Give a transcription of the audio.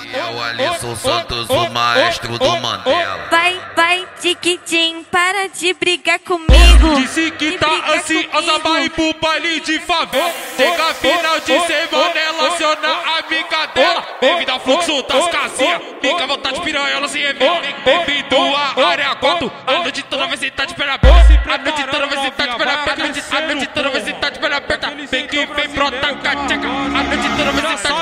É o Alisson Santos, o maestro do Mandela. Vai, tiquitim, para de brigar comigo. Disse que tá ansiosa, vai ir pro baile de favela. Chega final de semana, ela aciona a amiga dela. Bem-vindo ao fluxo das casinhas, fica à vontade, piranha, ela se revela. Bem-vindo à área 4, a noite toda vai sentar de perna aberta. A noite toda vai sentar de perna aberta. A noite toda vai sentar de perna aberta. Vem que vem brota cateca, a noite toda vai sentar de